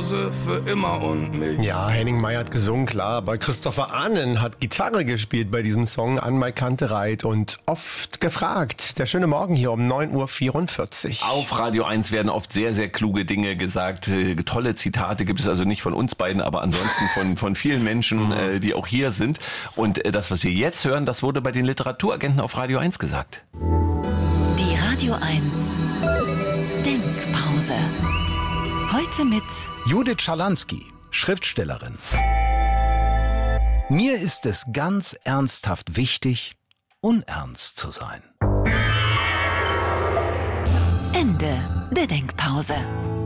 Pause für immer und mich. Ja, Henning May hat gesungen, klar, aber Christopher Ahnen hat Gitarre gespielt bei diesem Song an Mike Kantereit und oft gefragt. Der schöne Morgen hier um 9.44 Uhr. Auf Radio 1 werden oft sehr, sehr kluge Dinge gesagt. Tolle Zitate gibt es also nicht von uns beiden, aber ansonsten von vielen Menschen, die auch hier sind. Und das, was wir jetzt hören, das wurde bei den Literaturagenten auf Radio 1 gesagt. Die Radio 1 Denkpause. Heute mit Judith Schalansky, Schriftstellerin. Mir ist es ganz ernsthaft wichtig, unernst zu sein. Ende der Denkpause.